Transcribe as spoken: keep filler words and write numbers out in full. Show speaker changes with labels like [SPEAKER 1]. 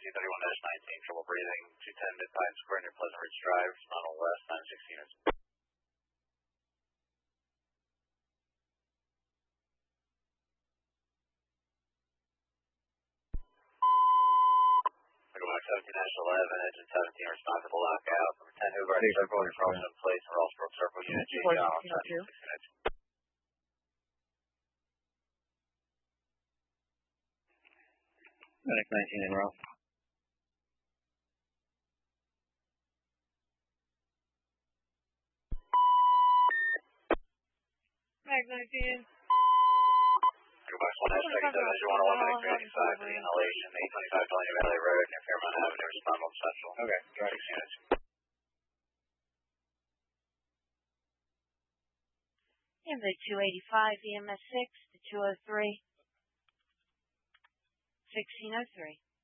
[SPEAKER 1] two thirty-one nineteen, trouble breathing, two ten Mid-Pine Square near Pleasant Ridge Drive, Mountain West, nine six units. seventeen eleven, engine seventeen, responsible lockout. Number ten, Hoover, circle, and Charleston Place, and Rossbrook Circle, unit J. John, six minutes.
[SPEAKER 2] Medic nineteen in row.
[SPEAKER 3] Medic nineteen.
[SPEAKER 1] Goodbye, one S thirty-seven, engine one oh one, medic thirty-five, for the inhalation, eight twenty-five Delaney Valley Road, near Fairmount Avenue, respond on Central.
[SPEAKER 2] Okay, got
[SPEAKER 1] six units.
[SPEAKER 3] And the two eighty-five, E M S six to two oh three. sixteen oh three.